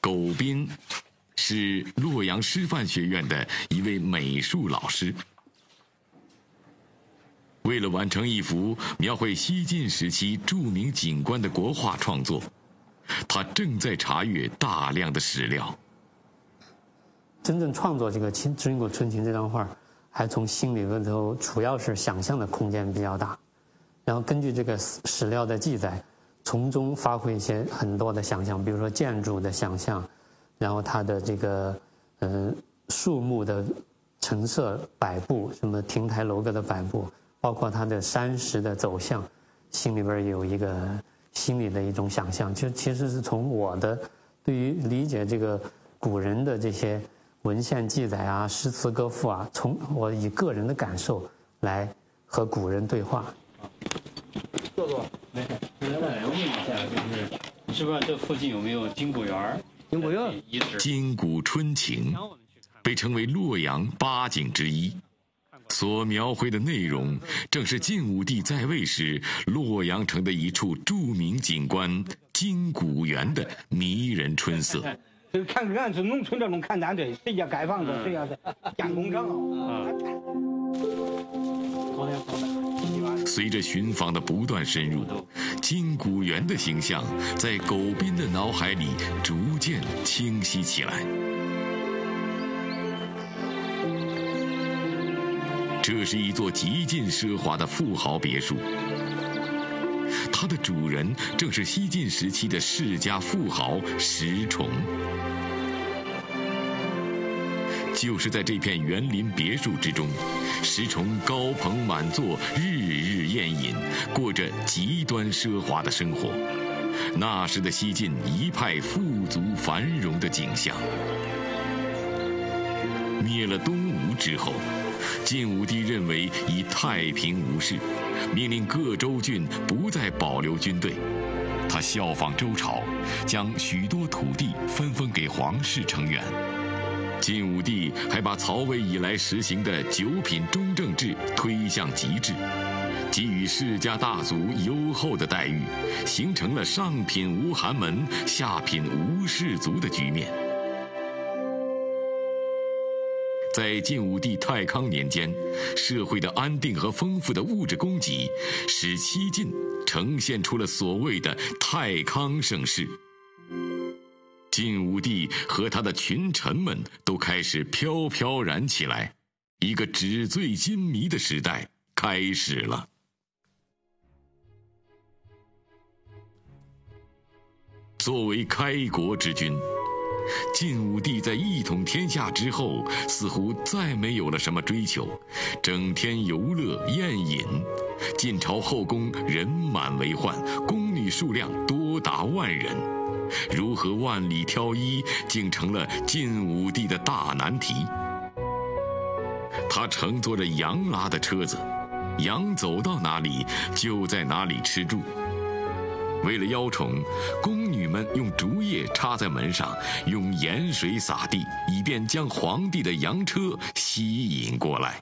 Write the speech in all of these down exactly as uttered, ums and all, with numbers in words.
苟斌是洛阳师范学院的一位美术老师。为了完成一幅描绘西晋时期著名景观的国画创作，他正在查阅大量的史料。 真正创作这个《金金谷春情》这张画，还从心里头主要是想象的空间比较大，然后根据这个史料的记载，从中发挥一些很多的想象，比如说建筑的想象，然后它的这个嗯、呃、树木的陈设摆布，什么亭台楼阁的摆布，包括它的山石的走向，心里边有一个心里的一种想象，就其实是从我的对于理解这个古人的这些文献记载啊、诗词歌赋啊，从我以个人的感受来和古人对话。 坐坐，没事。来问一下，就是你知不知道这附近有没有金谷园？金谷园遗址。 金谷春情被称为洛阳八景之一，所描绘的内容正是晋武帝在位时洛阳城的一处著名景观金谷园的迷人春色。 就看看是农村这种看单队，谁家盖房子，谁家建工厂。 随着寻访的不断深入，金谷园的形象在苟斌的脑海里逐渐清晰起来。这是一座极尽奢华的富豪别墅，它的主人正是西晋时期的世家富豪石崇。就是在这片园林别墅之中，石崇高朋满座，日日宴饮，过着极端奢华的生活。那时的西晋一派富足繁荣的景象。灭了东吴之后，晋武帝认为已太平无事，命令各州郡不再保留军队。他效仿周朝，将许多土地分封给皇室成员。晋武帝还把曹魏以来实行的九品中正制推向极致，给予世家大族优厚的待遇，形成了上品无寒门，下品无士族的局面。在晋武帝太康年间，社会的安定和丰富的物质供给，使西晋呈现出了所谓的太康盛世。晋武帝和他的群臣们都开始飘飘然起来，一个纸醉金迷的时代开始了。作为开国之君，晋武帝在一统天下之后，似乎再没有了什么追求，整天游乐宴饮。晋朝后宫人满为患，宫女数量多达万人。如何万里挑一，竟成了晋武帝的大难题。他乘坐着羊拉的车子，羊走到哪里就在哪里吃住。为了邀宠，宫女们用竹叶插在门上，用盐水洒地，以便将皇帝的羊车吸引过来。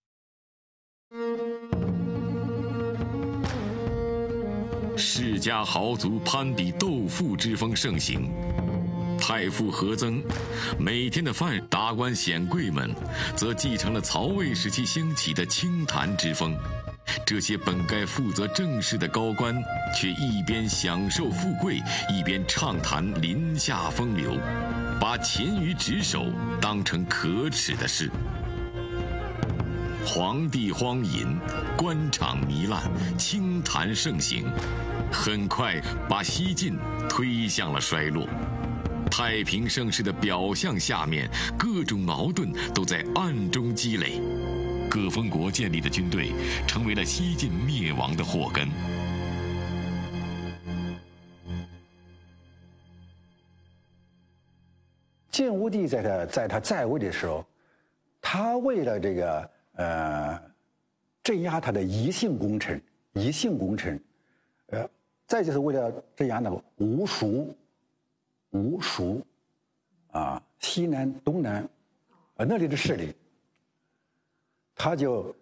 世家豪族攀比斗富之风盛行，太傅何曾每天的饭，达官显贵们则继承了曹魏时期兴起的清谈之风。这些本该负责政事的高官，却一边享受富贵，一边畅谈临夏风流，把勤于职守当成可耻的事。皇帝荒淫，官场糜烂，清谈盛行，很快把西晋推向了衰落。太平盛世的表象下面，各种矛盾都在暗中积累。各封国建立的军队成为了西晋灭亡的祸根。 晋武帝在他在他在位的时候，他为了这个呃镇压他的异姓功臣，异姓功臣，呃，再就是为了镇压那个吴蜀，吴蜀，啊，西南、东南，呃那里的势力。他就